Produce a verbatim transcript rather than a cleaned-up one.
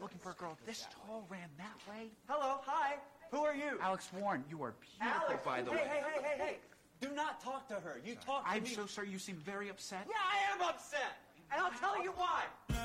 looking for a girl this tall ran that way? Hello, hi. Who are you? Alex Warren, you are beautiful, Alex, by the hey, way. Hey, hey, hey, hey, Do not talk to her. You talk to I'm me. so sorry. You seem very upset. Yeah, I am upset. And I'll tell you why.